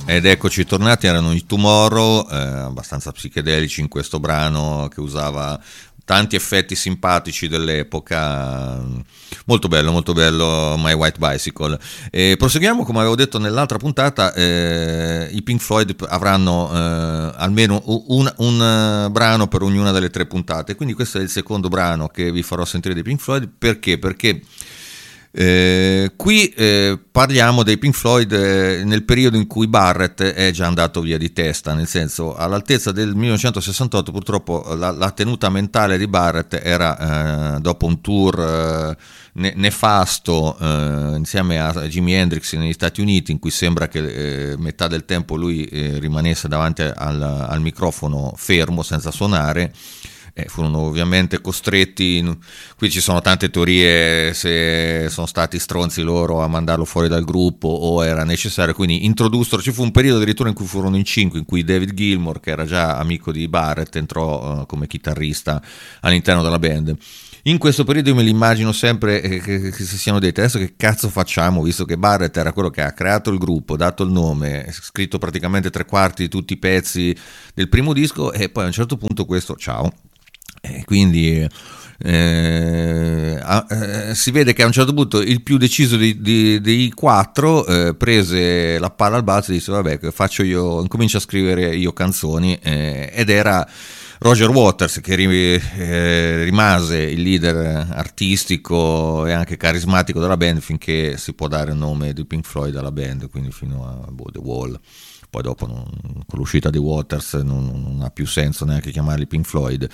Ed eccoci tornati, erano i Tomorrow, abbastanza psichedelici in questo brano che usava tanti effetti simpatici dell'epoca. Molto bello My White Bicycle. Proseguiamo, come avevo detto nell'altra puntata, i Pink Floyd avranno almeno un brano per ognuna delle 3 puntate, quindi questo è il secondo brano che vi farò sentire dei Pink Floyd. Perché? Perché qui parliamo dei Pink Floyd nel periodo in cui Barrett è già andato via di testa, nel senso, all'altezza del 1968 purtroppo la tenuta mentale di Barrett era dopo un tour nefasto insieme a Jimi Hendrix negli Stati Uniti, in cui sembra che metà del tempo lui rimanesse davanti al microfono fermo senza suonare. Furono ovviamente costretti, qui ci sono tante teorie se sono stati stronzi loro a mandarlo fuori dal gruppo o era necessario, quindi ci fu un periodo addirittura in cui furono in 5, in cui David Gilmour, che era già amico di Barrett, entrò come chitarrista all'interno della band. In questo periodo io me li immagino sempre che si siano detti: adesso che cazzo facciamo, visto che Barrett era quello che ha creato il gruppo, dato il nome, scritto praticamente 3/4 di tutti i pezzi del primo disco, e poi a un certo punto questo ciao. Quindi si vede che a un certo punto il più deciso dei 4 prese la palla al balzo e disse: vabbè, faccio io, incomincio a scrivere io canzoni, ed era Roger Waters, che rimase il leader artistico e anche carismatico della band finché si può dare il nome di Pink Floyd alla band, quindi fino a The Wall. Poi dopo con l'uscita di Waters non ha più senso neanche chiamarli Pink Floyd.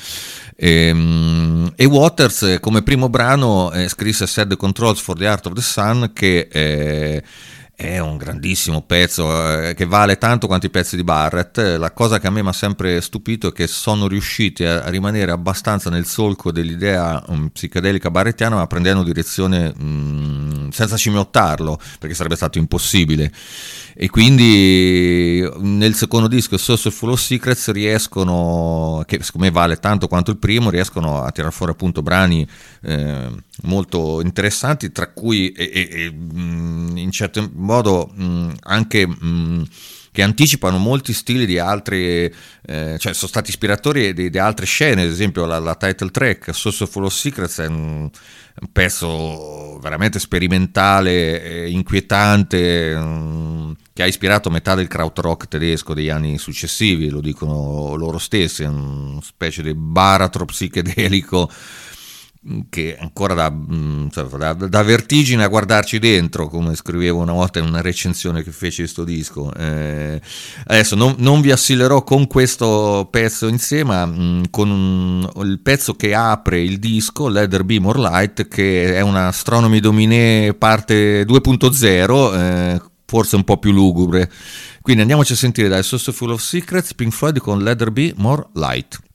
E Waters come primo brano scrisse Set the Controls for the Heart of the Sun, che è un grandissimo pezzo che vale tanto quanto i pezzi di Barrett. La cosa che a me mi ha sempre stupito è che sono riusciti a rimanere abbastanza nel solco dell'idea psichedelica barrettiana, ma prendendo direzione senza scimmiottarlo, perché sarebbe stato impossibile. E quindi nel secondo disco, Sourceful of Secrets, riescono, che secondo me vale tanto quanto il primo, riescono a tirare fuori appunto brani molto interessanti, tra cui in certo modo anche che anticipano molti stili di altri, cioè sono stati ispiratori di altre scene. Ad esempio la title track Sourceful of Secrets è un pezzo veramente sperimentale, inquietante, che ha ispirato metà del krautrock tedesco degli anni successivi, lo dicono loro stessi. È una specie di baratro psichedelico che ancora dà vertigine a guardarci dentro, come scrivevo una volta in una recensione che feci di sto disco. Adesso non vi assillerò con questo pezzo in sé, ma con il pezzo che apre il disco, Let There Be More Light, che è una Astronomy Dominé parte 2.0, forse un po' più lugubre. Quindi andiamoci a sentire dal Sourceful of Secrets, Pink Floyd con Let There Be More Light.